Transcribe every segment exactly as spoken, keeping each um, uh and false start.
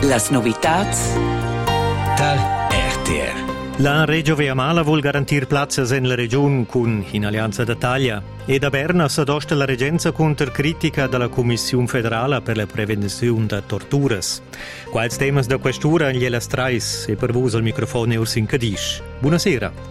Las novitats dal R T R. La Reggio Viamala vuol garantir plazzas in la regione con in Alleanza d'Italia e da Berna s'adosta la reggenza contro critica della Commissione federale per la prevenzione da torturas. Quals temas da questura gliela strais e per vos al microfono Ursin Cadish. Buonasera.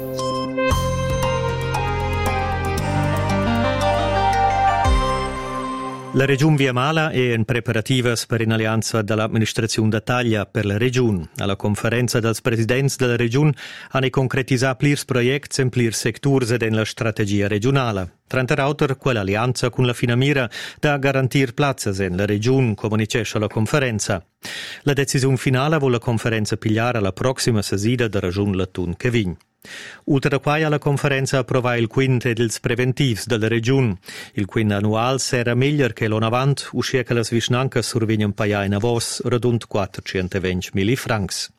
La Regione Viamala è in preparativas per in alleanza dall'amministrazione d'Italia per la Regione. Alla conferenza dels presidents della Regione hanno concretisato plirs projects in plirs sectors ed in la strategia regionale. Tra l'altro, quell'alleanza con la finamira da garantir plazzas in la Regione, come dicesce la conferenza. La decisione finale vuole la conferenza pigliare alla prossima sesida da Regione Latun che vign. Oltre a quai alla conferenza approvai il quint ed ils preventivs della regione. Il quint annual sarà meglio che l'on avant, uscia che las visnancas survegnan paia in avos radund quattrocentoventi mila francs.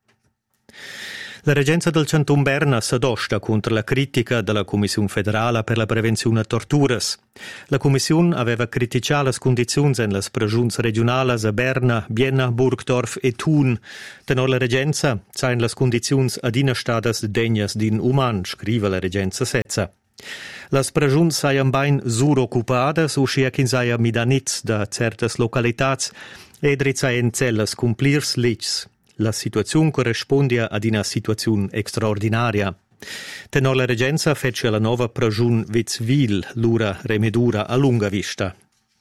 La reggenza del Canton Berna s'adosta contro la critica della Commissione federale per la prevenzione a torturas. La Commissione aveva criticato le condizioni nelle prigioni regionali a Berna, Bienna, Burgdorf e Thun. Tenor la reggenza, sain le condizioni adina stadas degnas din uman, scrive la reggenza Sezza. Las prigioni saian bain suroccupadas, uscia che saian midanits da certas localitats e drizzaien cellas con plirs lics. La situazione corrisponde ad una situazione straordinaria. Tenor la reggenza fece la nuova prigione Vitzwil l'ura remedura a lunga vista.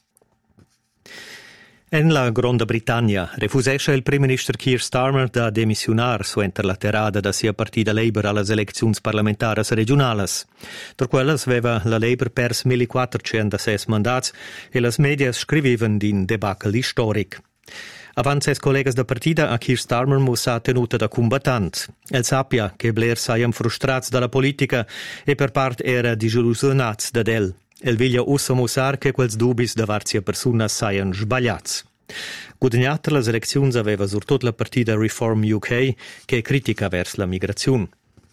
En la Grande Britannia refusesce il primo ministro Keir Starmer da demissionar suenter la terada da sia partida Labour alle elezioni parlamentari regionali. Per quellas aveva la Labour pers millequattrocentosei mandats e las medias scrivevano di un debacle storico. Avant ses collegas da partida a Keir Starmer musa tenuta da combattant. El sappia che Blair saiam frustrats dalla politica e per part era disillusionats da del. El viglia ussa musar che quels dubis da varzia persona saian sbagliats. Guadagnata las elecziuns aveva surtot la partida Reform U K che critica vers la migrazione.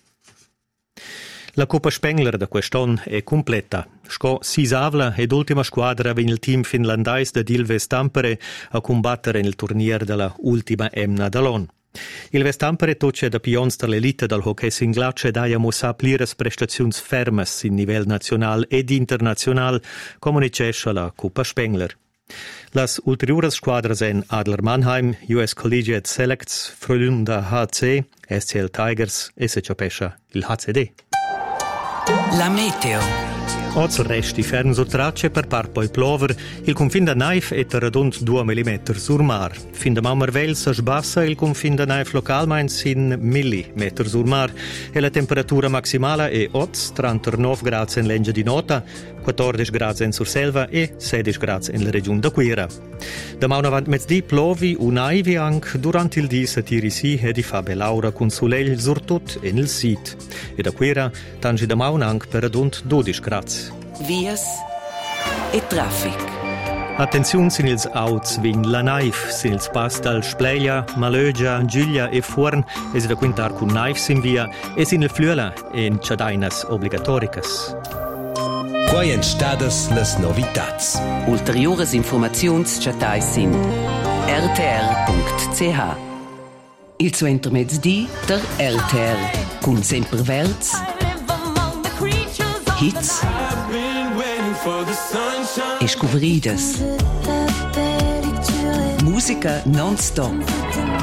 La Coppa Spengler da quest'anno è completa. Sco sisavla ed ultima squadra venne il team finlandais da Ilves Tampere a combattere nel turnier della ultima emna dall'on. Ilves Tampere tocce da pions dell'elite del hockey singlace daia mossa pliras prestazions fermes in livello nazionale ed internazionale come dicesce la Coppa Spengler. Las ulteriores squadras en Adler Mannheim, U S Collegiate Selects, Frölunda H C, S C L Tigers e se ciapescia il H C D. La meteo. Oggi resti ferm su tracce per par poi plover, il confine da Naif è radund due millimetri sur mar. Fin da Mammervel si sbassa il confine da Naif localmeins in millimetri sur mar e la temperatura maximale è oggi trentanove gradi in Lengia di Nota, quattordici gradi in Surselva e sedici gradi in la regione da Quira. Da mauna avant mezz'dì plovi un aivi anche durante il dì satiri si e di fa belaura con soleil surtut in il sit. E da Quira tangi da mauna anche per radund dodici gradi. Vias e traffic. Attenzione sin ils auts vin la Naif, sin ils pass dal Spleia, Malögia, Giulia e Fuorn e si da quintar con Naif sin via e sin il Flüela e in Ciadainas obligatoricas. Quai en stadas las novitats. Ulteriores informaziuns chatai sin r t r punct c h. Il suo intermezdi der R T R con sempre verz, hits e scobridas. Musica non-stop.